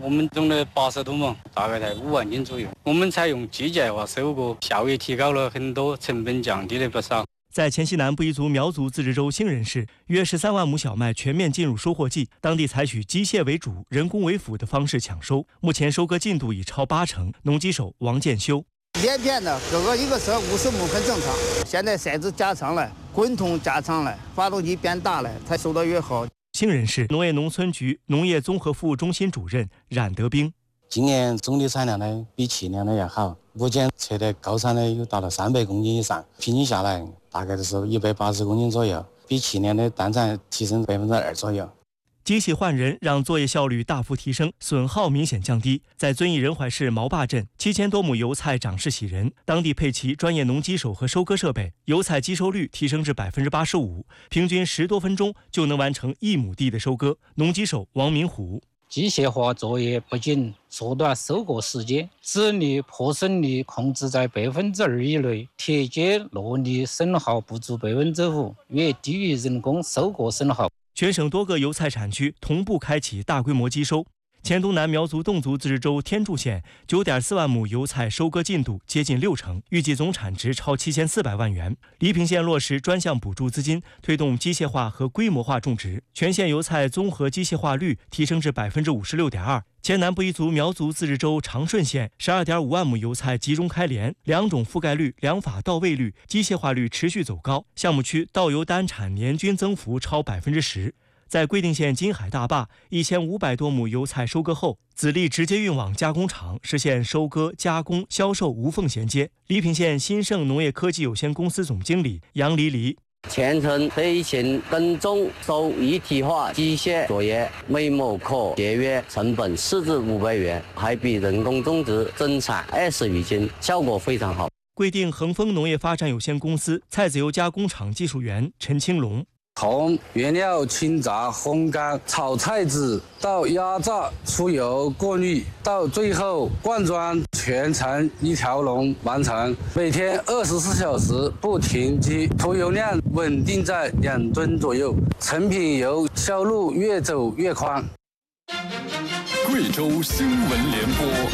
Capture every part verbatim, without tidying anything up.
我们种了八十多亩，大概在五万斤左右。我们采用机械化收割，效益提高了很多，成本降低了不少。 在黔西南布依族苗族自治州兴仁市，约十三万亩小麦全面进入收获季，当地采取机械为主、人工为辅的方式抢收，目前收割进度已超八成。农机手王建修： 连片的各个一个车五十亩很正常，现在赛制加长了，滚筒加长了，发动机变大了，才收得越好。 兴仁市农业农村局农业综合服务中心主任冉德兵： 今年总体产量呢比去年的要好，目前测的高产呢有达到三百公斤以上，平均下来大概是一百八十公斤左右，比去年的单产提升百分之二左右。 机器换人让作业效率大幅提升，损耗明显降低。在遵义仁怀市毛坝镇，七千多亩油菜长势喜人，当地配齐专业农机手和收割设备，油菜机收率提升至百分之八十五，平均十多分钟就能完成一亩地的收割。农机手王明虎： 机械化作业不仅缩短收割时间，籽粒破损率控制在百分之二以内，铁秸落粒损耗不足百分之五，远低于人工收割损耗。 全省多个油菜产区同步开启大规模机收。黔东南苗族侗族自治州天柱县 九点四万亩油菜收割进度接近六成，预计总产值超七千四百万元。黎平县落实专项补助资金，推动机械化和规模化种植，全县油菜综合机械化率提升至百分之五十六点二。黔南布依族苗族自治州长顺县十二点五万亩油菜集中开镰，两种覆盖率、两法到位率、机械化率持续走高，项目区稻油单产年均增幅超百分之十。在贵定县金海大坝，一千五百多亩油菜收割后，籽粒直接运往加工厂，实现收割、加工、销售无缝衔接。黎平县新盛农业科技有限公司总经理杨黎黎： 全程推行耕种收一体化机械作业，每亩可节约成本四至五百元，还比人工种植增产二十余斤，效果非常好。 贵定恒丰农业发展有限公司菜籽油加工厂技术员陈青龙： 从原料清炸、烘干、炒菜籽到压榨、出油、过滤，到最后灌装，全程一条龙完成。每天二十四小时不停机，投油量稳定在两吨左右，成品油销路越走越宽。 贵州新闻联播。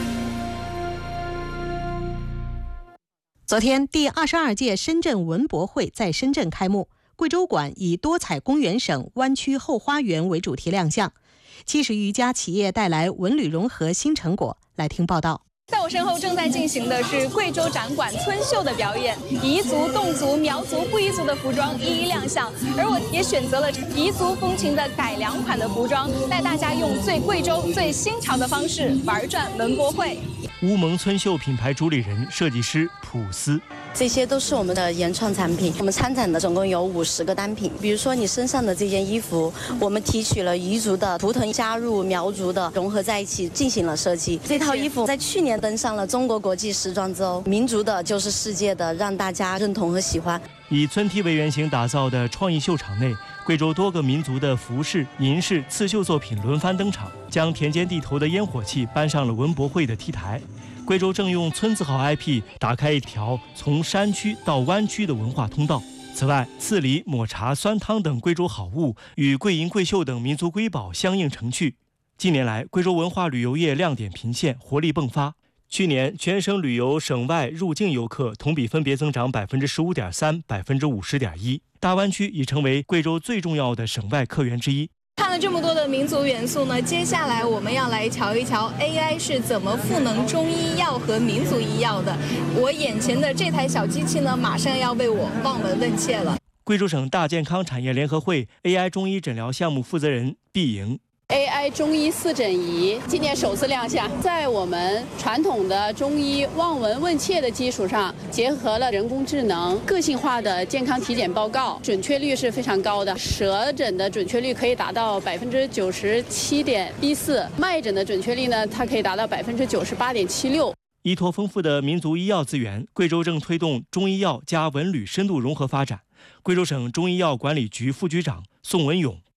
昨天，第二十二届深圳文博会在深圳开幕。贵州馆以多彩公园省湾区后花园为主题亮相，七十余家企业带来文旅融合新成果。来听报道。 在我身后正在进行的是贵州展馆村秀的表演，彝族、侗族、苗族、布依族的服装一一亮相，而我也选择了彝族风情的改良款的服装，带大家用最贵州、最新潮的方式玩转文博会。 乌蒙村秀品牌主理人、设计师普斯： 这些都是我们的原创产品，我们参展的总共有五十个单品。比如说你身上的这件衣服，我们提取了彝族的图腾，加入苗族的，融合在一起进行了设计。这套衣服在去年登上了中国国际时装周，民族的就是世界的，让大家认同和喜欢。 以村梯为原型打造的创意秀场内，贵州多个民族的服饰、银饰、刺绣作品轮番登场，将田间地头的烟火气搬上了文博会的 T 台。贵州正用村字号 I P 打开一条从山区到湾区的文化通道。此外，刺梨、抹茶、酸汤等贵州好物与桂银、桂绣等民族瑰宝相映成趣。近年来，贵州文化旅游业亮点频现，活力迸发。去年，全省旅游省外入境游客同比分别增长百分之十五点三、百分之五十点一。大湾区已成为贵州最重要的省外客源之一。 看了这么多的民族元素呢，接下来我们要来瞧一瞧 A I 是怎么赋能中医药和民族医药的。我眼前的这台小机器呢，马上要为我望闻问切了。 贵州省大健康产业联合会 A I 中医诊疗项目负责人毕莹 ：A I 中医四诊仪今年首次亮相，在我们传统的中医望闻问切的基础上，结合了人工智能、个性化的健康体检报告，准确率是非常高的。舌诊的准确率可以达到百分之九十七点一四，脉诊的准确率呢，它可以达到百分之九十八点七六。 依托丰富的民族医药资源，贵州正推动中医药加文旅深度融合发展。贵州省中医药管理局副局长宋文勇：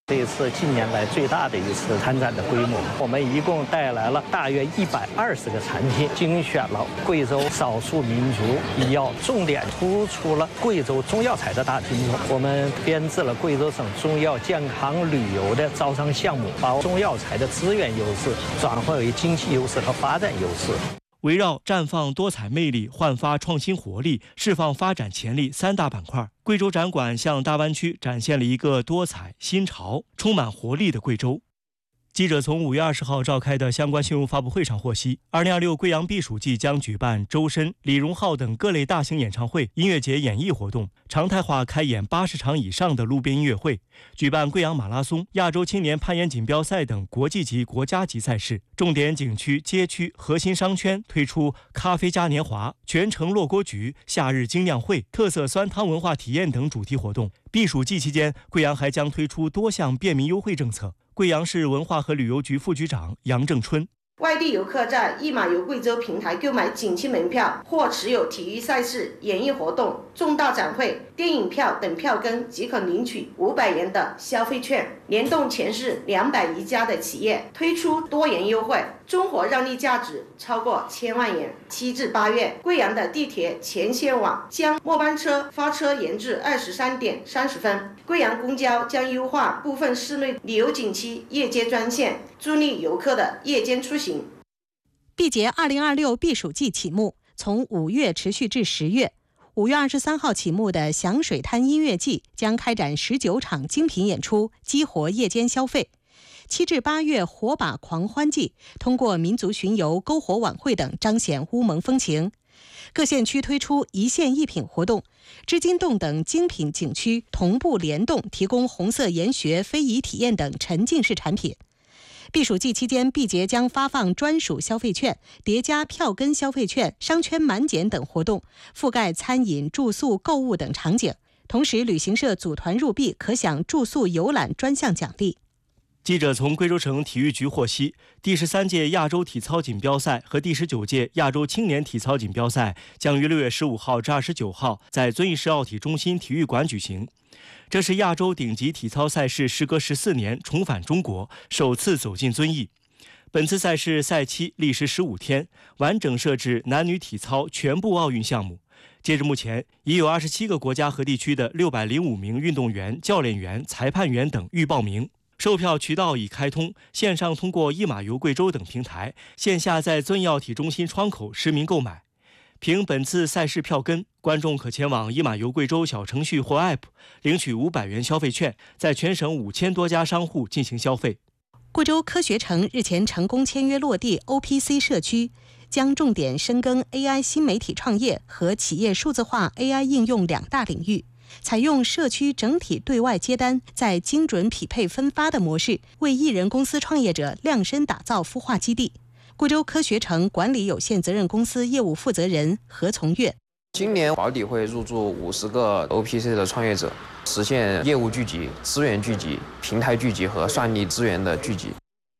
这一次近年来最大的一次参展的规模，我们一共带来了大约一百二十个产品，精选了贵州少数民族医药，重点突出了贵州中药材的大品种。我们编制了贵州省中药健康旅游的招商项目，把中药材的资源优势转化为经济优势和发展优势。 围绕绽放多彩魅力、焕发创新活力、释放发展潜力三大板块，贵州展馆向大湾区展现了一个多彩、新潮、充满活力的贵州。记者从五月二十号召开的相关新闻发布会上获悉，二零二六贵阳避暑季将举办周深、李荣浩等各类大型演唱会、音乐节演艺活动，常态化开演八十场以上的路边音乐会，举办贵阳马拉松、亚洲青年攀岩锦标赛等国际级、国家级赛事。重点景区、街区、核心商圈推出咖啡嘉年华、全城落锅局、夏日精酿会、特色酸汤文化体验等主题活动。避暑季期间，贵阳还将推出多项便民优惠政策。贵阳市文化和旅游局副局长杨正春： 外地游客在一马游贵州平台购买景区门票或持有体育赛事、演艺活动、重大展会、电影票等票根，即可领取五百元的消费券。联动全市两百余家的企业推出多元优惠，综合让利价值超过千万元。七至八月，贵阳的地铁全线网将末班车发车延至二十三点三十分。贵阳公交将优化部分室内旅游景区夜间专线，助力游客的夜间出行。 毕节二零二六避暑季启幕，从五月持续至十月。五月二十三号启幕的响水滩音乐季将开展十九场精品演出，激活夜间消费。七至八月火把狂欢季，通过民族巡游、篝火晚会等彰显乌蒙风情。各县区推出一县一品活动，织金洞等精品景区同步联动，提供红色研学、非遗体验等沉浸式产品。避暑季期间，毕节将发放专属消费券、叠加票根消费券、商圈满减等活动，覆盖餐饮、住宿、购物等场景。同时，旅行社组团入毕可享住宿游览专项奖励。 记者从贵州省体育局获悉，第十三届亚洲体操锦标赛和第十九届亚洲青年体操锦标赛将于六月十五号至二十九号在遵义市奥体中心体育馆举行。这是亚洲顶级体操赛事时隔十四年重返中国，首次走进遵义。本次赛事赛期历时十五天，完整设置男女体操全部奥运项目。截至目前，已有二十七个国家和地区的六百零五名运动员、教练员、裁判员等预报名。售票渠道已开通，线上通过一马游贵州等平台，线下在遵义奥体中心窗口实名购买。凭本次赛事票根，观众可前往一马游贵州小程序或 App 领取五百元消费券，在全省五千多家商户进行消费。 贵州科学城日前成功签约落地 O P C 社区，将重点深耕 A I 新媒体创业和企业数字化 A I 应用两大领域，采用社区整体对外接单、再精准匹配分发的模式，为艺人公司创业者量身打造孵化基地。贵州科学城管理有限责任公司业务负责人何从月： 今年保底会入驻五十个 O P C 的创业者，实现业务聚集、资源聚集、平台聚集和算力资源的聚集。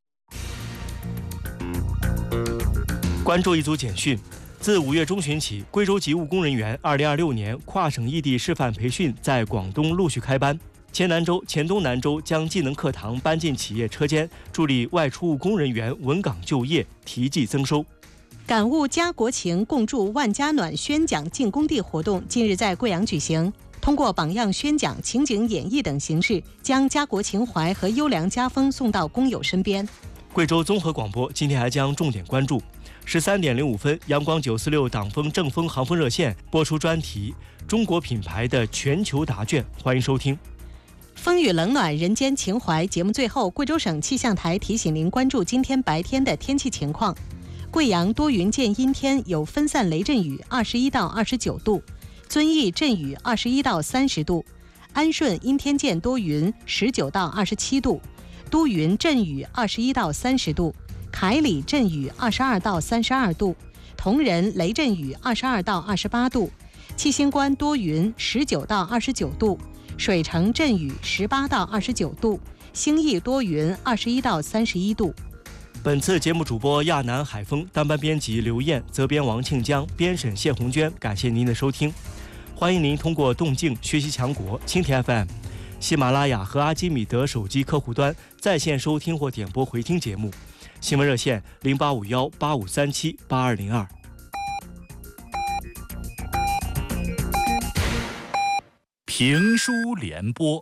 关注一组简讯。自五月中旬起，贵州籍务工人员二零二六年跨省异地示范培训在广东陆续开班。黔南州、黔东南州将技能课堂搬进企业车间，助力外出务工人员稳岗就业，提技增收。 感悟家国情，共筑万家暖宣讲进工地活动近日在贵阳举行。通过榜样宣讲、情景演绎等形式，将家国情怀和优良家风送到工友身边。 贵州综合广播今天还将重点关注十三点零五分，阳光九四六党风正风航风热线播出专题《中国品牌的全球答卷》，欢迎收听。 风雨冷暖，人间情怀。节目最后，贵州省气象台提醒您关注今天白天的天气情况。贵阳多云见阴天，有分散雷阵雨，二十一到二十九度；遵义阵雨，二十一到三十度；安顺阴天见多云，十九到二十七度；都匀阵雨，二十一到三十度；凯里阵雨，二十二到三十二度；铜仁雷阵雨，二十二到二十八度；七星关多云，十九到二十九度；水城阵雨，十八到二十九度；兴义多云，二十一到三十一度。 本次节目主播亚楠、海峰，当班编辑刘燕，责编王庆江，编审谢红娟。感谢您的收听，欢迎您通过动静学习强国、蜻蜓 F M 喜马拉雅和阿基米德手机客户端在线收听或点播回听节目。新闻热线零八五幺八五三七八二零二。 评书联播。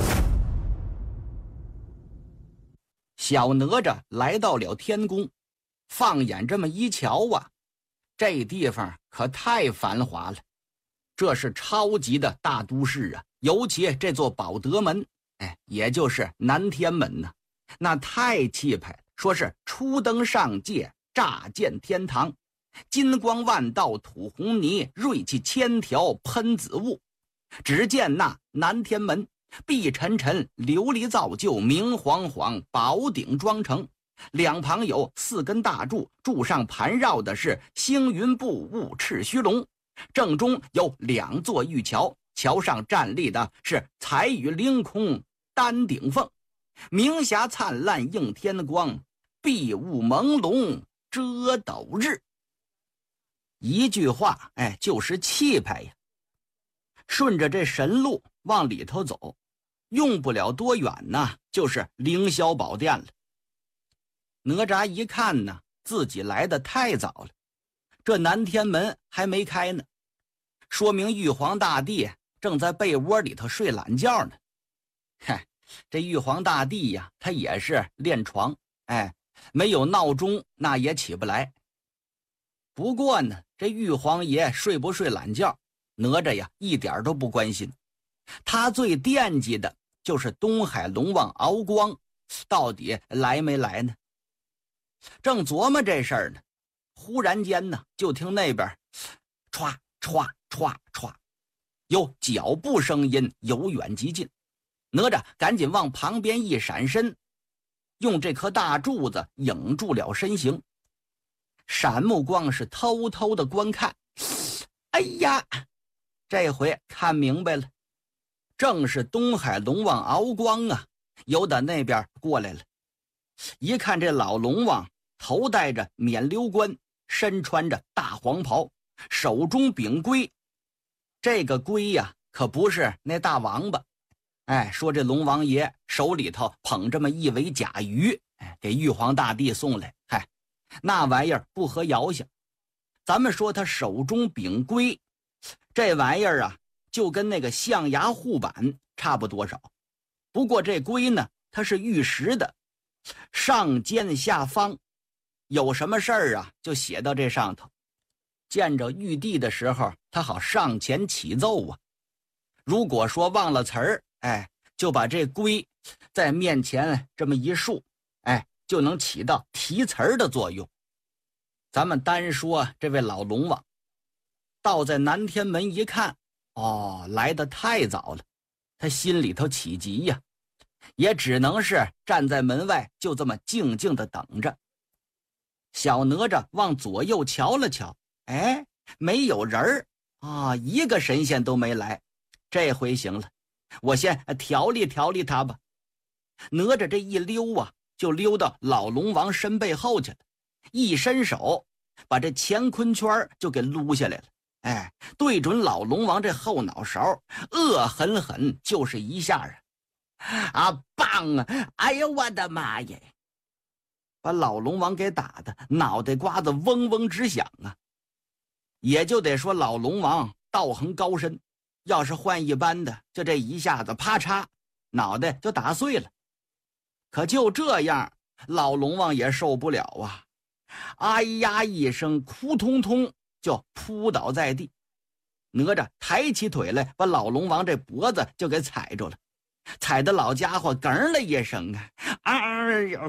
小哪吒来到了天宫，放眼这么一瞧啊，这地方可太繁华了，这是超级的大都市啊！尤其这座保德门，哎，也就是南天门呢、啊，那太气派了，说是初登上界，乍见天堂，金光万道吐红泥，锐气千条喷紫雾。只见那南天门碧沉沉，琉璃造就，明晃晃，宝顶装成，两旁有四根大柱，柱上盘绕的是星云布雾赤须龙，正中有两座玉桥，桥上站立的是彩羽凌空丹顶凤，明霞灿烂映天光，碧雾朦胧遮斗日。一句话，哎，就是气派呀！顺着这神路往里头走，用不了多远呢，就是凌霄宝殿了。哪吒一看呢，自己来的太早了，这南天门还没开呢，说明玉皇大帝正在被窝里头睡懒觉呢。嗨，这玉皇大帝呀，他也是练床，哎，没有闹钟那也起不来。不过呢，这玉皇爷睡不睡懒觉，哪吒呀一点都不关心，他最惦记的就是东海龙王敖光到底来没来呢？正琢磨这事儿呢，忽然间呢，就听那边歘歘歘歘，有脚步声音由远及近。哪吒赶紧往旁边一闪身，用这颗大柱子影住了身形，闪目光是偷偷的观看。哎呀，这回看明白了，正是东海龙王敖光啊，由打那边过来了。一看这老龙王头戴着冕旒冠，身穿着大黄袍，手中秉圭。这个圭呀，可不是那大王八，哎，说这龙王爷手里头捧这么一尾甲鱼，哎，给玉皇大帝送来，嗨，那玩意儿不合遥想。咱们说他手中秉圭，这玩意儿啊，就跟那个象牙护板差不多少。不过这圭呢，它是玉石的，上尖下方，有什么事儿啊，就写到这上头。见着玉帝的时候，他好上前启奏啊。如果说忘了词儿，哎，就把这圭在面前这么一竖，哎，就能起到提词儿的作用。咱们单说这位老龙王，到在南天门一看，哦，来得太早了，他心里头起急呀，也只能是站在门外，就这么静静的等着。小哪吒往左右瞧了瞧，哎，没有人儿啊，一个神仙都没来。这回行了，我先调理调理他吧。哪吒这一溜啊，就溜到老龙王身背后去了，一伸手把这乾坤圈就给撸下来了，哎，对准老龙王这后脑勺，恶狠狠就是一下啊！啊，棒啊！哎呀，我的妈耶！把老龙王给打的脑袋瓜子嗡嗡直响啊！也就得说老龙王道行高深，要是换一般的，就这一下子啪嚓，脑袋就打碎了。可就这样，老龙王也受不了啊！哎呀一声，扑通通就扑倒在地。哪吒抬起腿来，把老龙王这脖子就给踩住了，踩得老家伙哽了一声啊！啊，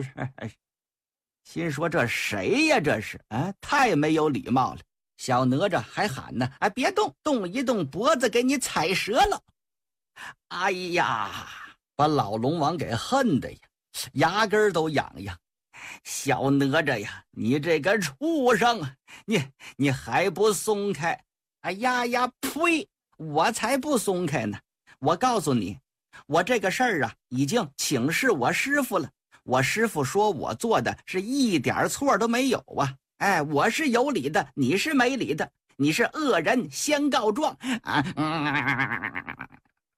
心说这谁呀？这是啊，太没有礼貌了。小哪吒还喊呢，哎，别动，动一动脖子给你踩折了。哎呀，把老龙王给恨的呀，牙根都痒痒。小哪吒呀，你这个畜生，你你还不松开？哎呀呀，呸！我才不松开呢！我告诉你，我这个事儿啊，已经请示我师傅了。我师傅说我做的是一点错都没有啊！哎，我是有理的，你是没理的，你是恶人先告状啊！嗯、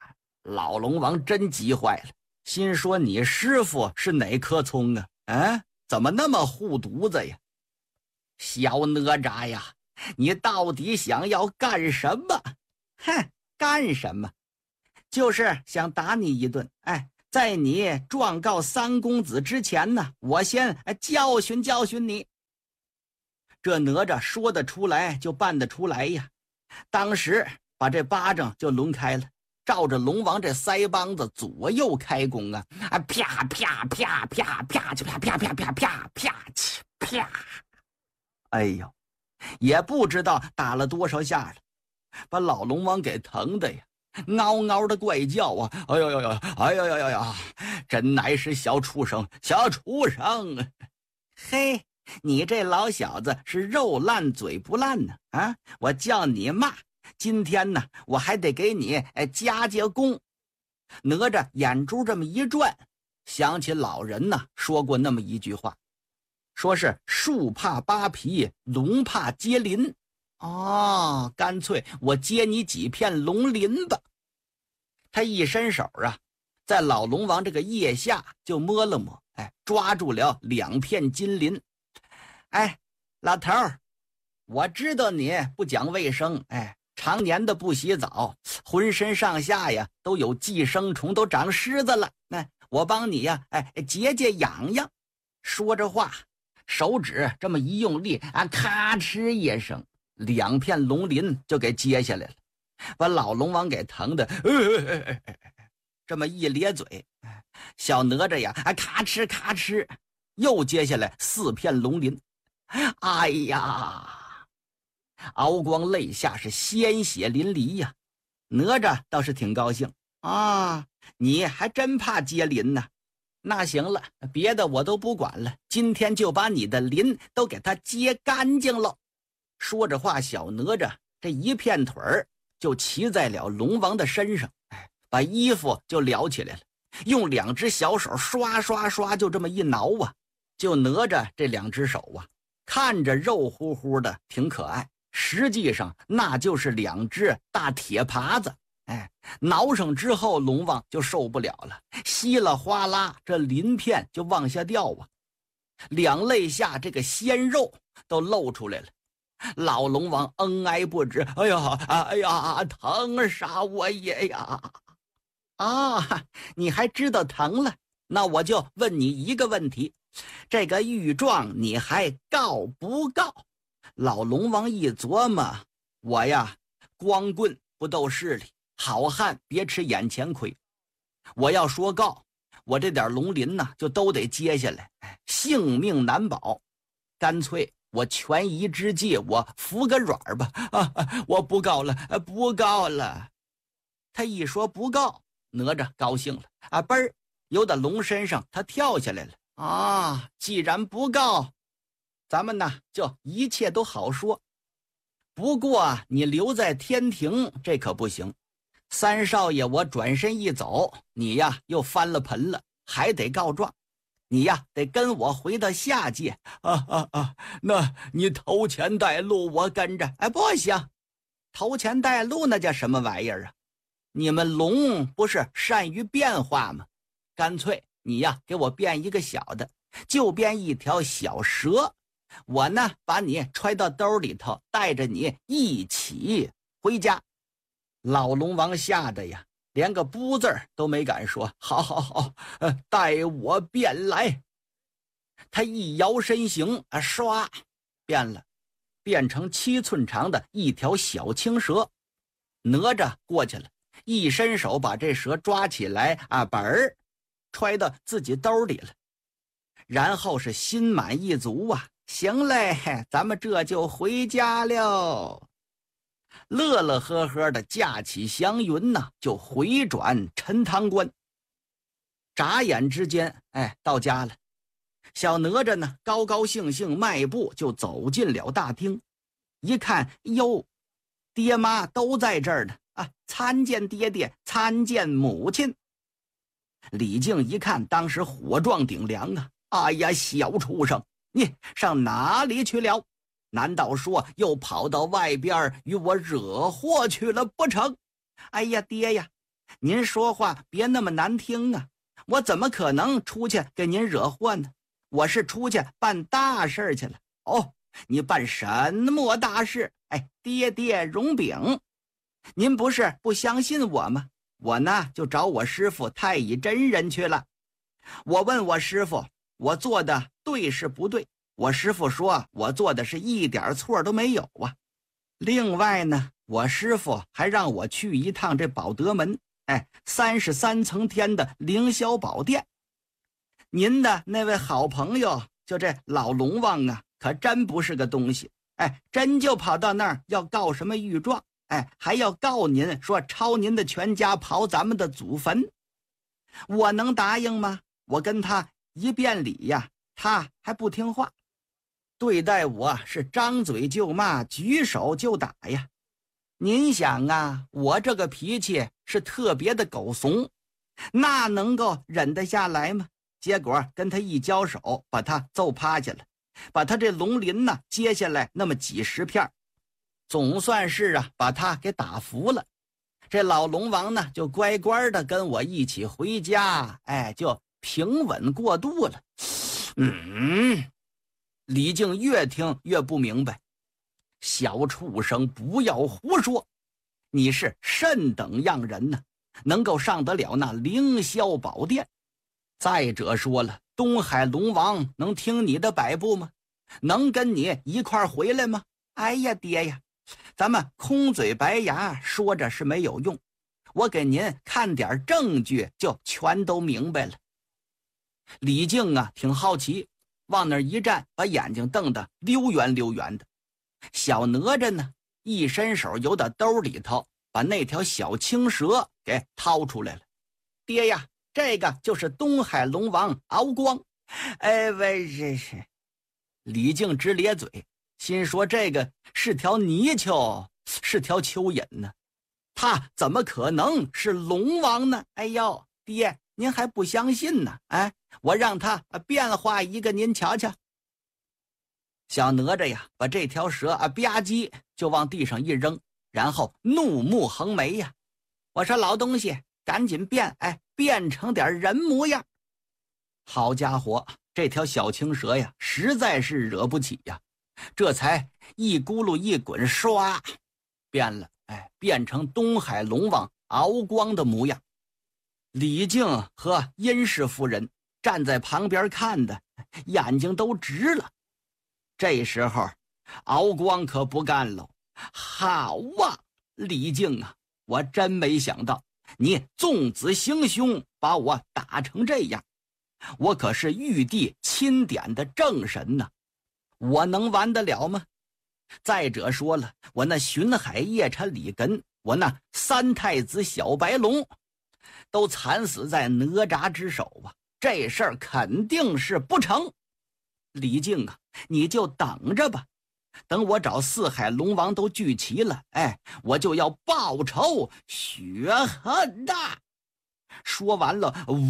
老龙王真急坏了，心说你师傅是哪棵葱啊？啊，怎么那么护犊子呀？小哪吒呀，你到底想要干什么？哼，干什么？就是想打你一顿。哎，在你状告三公子之前呢，我先教训教训你。这哪吒说得出来就办得出来呀，当时把这巴掌就抡开了，照着龙王这腮帮子左右开弓啊，啊啪啪啪啪啪就啪啪啪啪啪啪啪，哎呦，也不知道打了多少下了，把老龙王给疼的呀，嗷嗷的怪叫啊！哎呦呦呦，哎呦呦呦呦，真乃是小畜生，小畜生！嘿，你这老小子是肉烂嘴不烂呢啊！我叫你骂，今天呢，我还得给你哎加加功。哪吒眼珠这么一转，想起老人呢说过那么一句话，说是树怕扒皮，龙怕接鳞。哦，干脆我接你几片龙鳞吧。他一伸手啊，在老龙王这个腋下就摸了摸，哎，抓住了两片金鳞。哎，老头儿，我知道你不讲卫生，哎，常年的不洗澡，浑身上下呀都有寄生虫，都长虱子了。那、哎、我帮你呀，哎，解解痒痒。说着话，手指这么一用力，啊，咔哧一声，两片龙鳞就给接下来了，把老龙王给疼的，呃呃呃呃、这么一咧嘴，小哪吒呀，啊，咔哧咔哧，又接下来四片龙鳞。哎呀，敖光泪下，是鲜血淋漓呀。哪吒倒是挺高兴啊，你还真怕接鳞呢。那行了，别的我都不管了，今天就把你的鳞都给他接干净了。说着话，小哪吒这一片腿儿就骑在了龙王的身上，哎，把衣服就撩起来了，用两只小手刷刷刷就这么一挠啊，就哪吒这两只手啊，看着肉乎乎的挺可爱，实际上那就是两只大铁耙子。哎，挠上之后，龙王就受不了了，稀啦哗啦，这鳞片就往下掉啊，两肋下这个鲜肉都露出来了。老龙王恩哀不止，哎呀，哎呀，疼杀我也呀！啊，你还知道疼了？那我就问你一个问题，这个御状你还告不告？老龙王一琢磨，我呀，光棍不斗势力。好汉别吃眼前亏，我要说告，我这点龙鳞呢就都得接下来，性命难保，干脆我权宜之计，我服个软吧。啊，我不告了，不告了。他一说不告，哪吒高兴了啊，嘣儿，由打龙身上他跳下来了啊！既然不告，咱们呢就一切都好说。不过你留在天庭，这可不行。三少爷，我转身一走，你呀又翻了盆了，还得告状。你呀得跟我回到下界啊啊啊！那你头前带路，我跟着。哎，不行，头前带路那叫什么玩意儿啊？你们龙不是善于变化吗？干脆你呀给我变一个小的，就变一条小蛇，我呢把你揣到兜里头，带着你一起回家。老龙王吓得呀，连个不字都没敢说。好好好，呃，带我变来。他一摇身形啊，唰，变了，变成七寸长的一条小青蛇。哪吒过去了，一伸手把这蛇抓起来啊，本儿揣到自己兜里了。然后是心满意足啊，行嘞，咱们这就回家了。乐乐呵呵的驾起祥云呢，就回转陈塘关。眨眼之间，哎，到家了。小哪吒呢，高高兴兴迈步就走进了大厅。一看，哟，爹妈都在这儿呢啊！参见爹爹，参见母亲。李靖一看，当时火撞顶梁啊！哎呀，小畜生，你上哪里去了？难道说又跑到外边与我惹祸去了不成？哎呀，爹呀， 您说话别那么难听啊！我怎么可能出去给您惹祸呢？我是出去办大事去了。哦，你办什么大事？哎，爹爹容禀，您不是不相信我吗？我呢就找我师傅太乙真人去了。我问我师傅，我做的对是不对？我师傅说我做的是一点错都没有啊。另外呢，我师傅还让我去一趟这宝德门，哎，三十三层天的凌霄宝殿。您的那位好朋友就这老龙王啊，可真不是个东西，哎，真就跑到那儿要告什么御状，哎，还要告您说抄您的全家，刨咱们的祖坟。我能答应吗？我跟他一辩理呀，他还不听话，对待我是张嘴就骂，举手就打呀。您想啊，我这个脾气是特别的狗怂，那能够忍得下来吗？结果跟他一交手，把他揍趴下了，把他这龙鳞呢接下来那么几十片，总算是啊把他给打服了。这老龙王呢就乖乖的跟我一起回家，哎，就平稳过渡了。嗯，李靖越听越不明白，小畜生不要胡说，你是甚等样人呢？能够上得了那凌霄宝殿？再者说了，东海龙王能听你的摆布吗？能跟你一块儿回来吗？哎呀爹呀，咱们空嘴白牙说着是没有用，我给您看点证据就全都明白了。李靖啊挺好奇，往那儿一站，把眼睛瞪得溜圆溜圆的。小哪吒呢一伸手由到兜里头把那条小青蛇给掏出来了。爹呀，这个就是东海龙王敖光。哎喂，这是李靖直咧嘴，心说这个是条泥鳅，是条蚯蚓呢，他怎么可能是龙王呢？哎呦，爹，您还不相信呢？哎，我让他变化一个，您瞧瞧。小哪吒呀，把这条蛇啊吧唧就往地上一扔，然后怒目横眉呀。我说老东西，赶紧变，哎，变成点人模样。好家伙，这条小青蛇呀，实在是惹不起呀，这才一咕噜一滚，唰，变了，哎，变成东海龙王敖光的模样。李靖和殷氏夫人站在旁边看的眼睛都直了。这时候敖光可不干了，好啊，李靖啊，我真没想到你纵子行凶，把我打成这样，我可是玉帝钦点的正神呐，我能完得了吗？再者说了，我那巡海夜叉李艮，我那三太子小白龙都惨死在哪吒之手啊，这事儿肯定是不成。李靖啊，你就等着吧，等我找四海龙王都聚齐了，哎，我就要报仇雪恨呐！说完了，呜，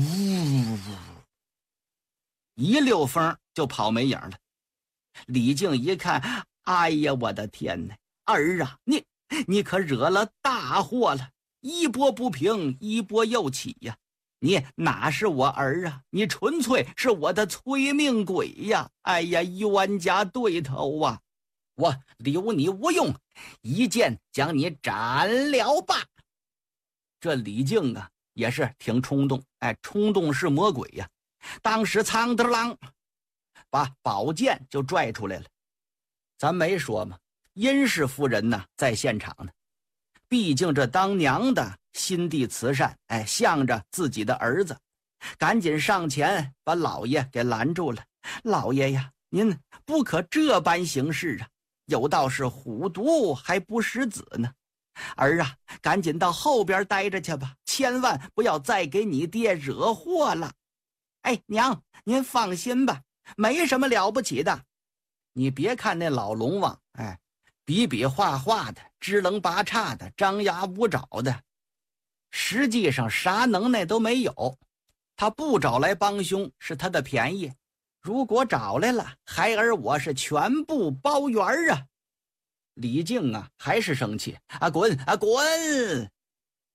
一溜风就跑没影了。李靖一看，哎呀，我的天哪，儿啊，你你可惹了大祸了，一波不平，一波又起呀！你哪是我儿啊，你纯粹是我的催命鬼呀！哎呀，冤家对头啊，我留你无用，一剑将你斩了吧。这李靖啊也是挺冲动，哎，冲动是魔鬼呀。当时苍德郎把宝剑就拽出来了。咱没说嘛，殷氏夫人呢在现场呢，毕竟这当娘的心地慈善，哎，向着自己的儿子，赶紧上前把老爷给拦住了。老爷呀，您不可这般行事啊，有道是虎毒还不食子呢。儿啊，赶紧到后边待着去吧，千万不要再给你爹惹祸了。哎，娘，您放心吧，没什么了不起的。你别看那老龙王，哎，比比划划的，支棱拔叉的，张牙舞爪的，实际上啥能耐都没有。他不找来帮凶是他的便宜，如果找来了，孩儿我是全部包圆啊。李靖啊还是生气啊，滚啊滚！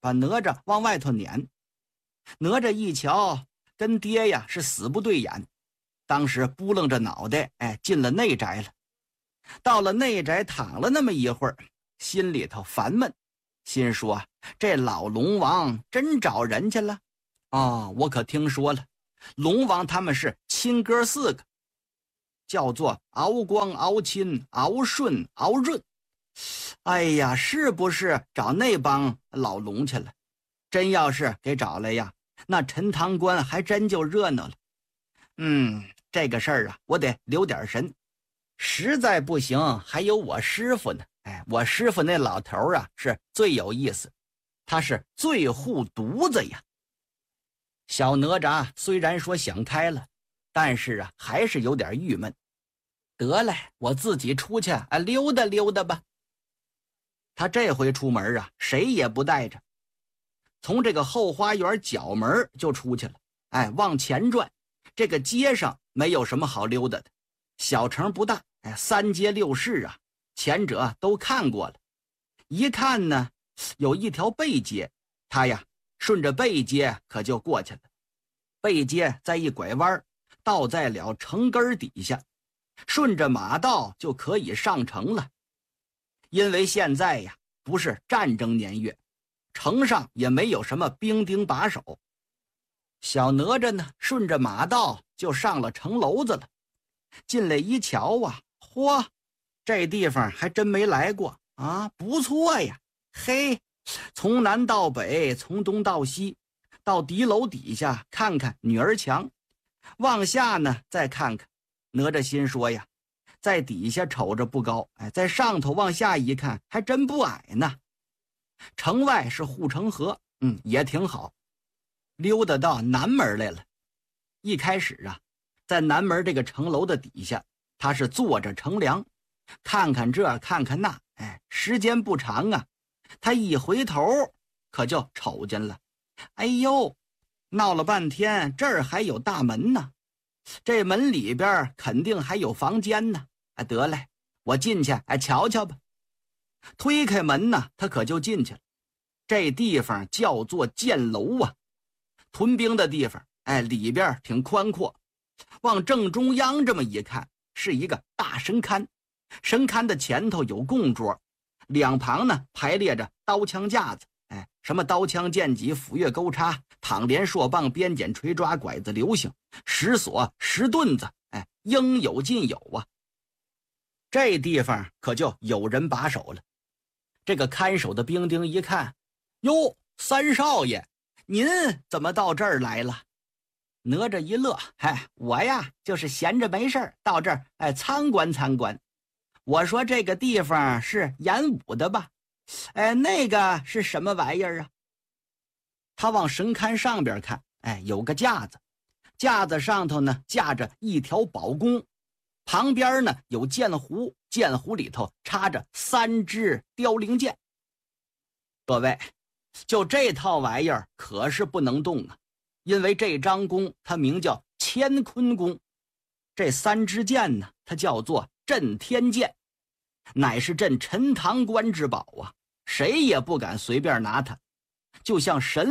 把哪吒往外头撵。哪吒一瞧，跟爹呀是死不对眼，当时扑棱着脑袋，哎，进了内宅了。到了内宅，躺了那么一会儿，心里头烦闷，心说这老龙王真找人去了。哦，我可听说了，龙王他们是亲哥四个，叫做敖光、敖钦、敖顺、敖润。哎呀，是不是找那帮老龙去了？真要是给找来呀，那陈塘关还真就热闹了。嗯，这个事儿啊，我得留点神。实在不行，还有我师傅呢。哎，我师傅那老头啊，是最有意思，他是最护犊子呀。小哪吒虽然说想开了，但是啊，还是有点郁闷。得嘞，我自己出去啊溜达溜达吧。他这回出门啊，谁也不带着，从这个后花园角门就出去了。哎，往前转，这个街上没有什么好溜达的，小城不大，哎，三街六市啊，前者都看过了。一看呢，有一条背街，他呀顺着背街可就过去了。背街再一拐弯，倒在了城根底下，顺着马道就可以上城了。因为现在呀不是战争年月，城上也没有什么兵丁把守。小哪吒呢，顺着马道就上了城楼子了。进来一瞧啊，嚯，这地方还真没来过啊，不错呀。嘿，从南到北，从东到西，到敌楼底下看看女儿墙，往下呢再看看。哪吒心说呀，在底下瞅着不高，哎，在上头往下一看，还真不矮呢。城外是护城河，嗯，也挺好。溜达到南门来了。一开始啊，在南门这个城楼的底下，他是坐着乘凉，看看这看看那，哎，时间不长啊，他一回头可就瞅见了。哎呦，闹了半天，这儿还有大门呢，这门里边肯定还有房间呢。哎，得嘞，我进去哎瞧瞧吧。推开门呢，他可就进去了。这地方叫做箭楼啊，屯兵的地方。哎，里边挺宽阔，往正中央这么一看，是一个大神龛。神龛的前头有供桌，两旁呢排列着刀枪架子。哎，什么刀枪剑戟斧钺钩叉躺连槊棒鞭锏锤抓拐子流星石锁石盾子，哎，应有尽有啊。这地方可就有人把守了。这个看守的兵丁一看，哟，三少爷，您怎么到这儿来了？哪吒一乐，哎，我呀就是闲着没事到这儿哎参观参观。我说这个地方是演武的吧？哎，那个是什么玩意儿啊？他往神龛上边看，哎，有个架子，架子上头呢架着一条宝弓，旁边呢有箭壶，箭壶里头插着三支凋零箭。各位，就这套玩意儿可是不能动啊，因为这张弓它名叫乾坤弓，这三支箭呢，它叫做震天箭，乃是镇陈塘关之宝啊，谁也不敢随便拿它，就像神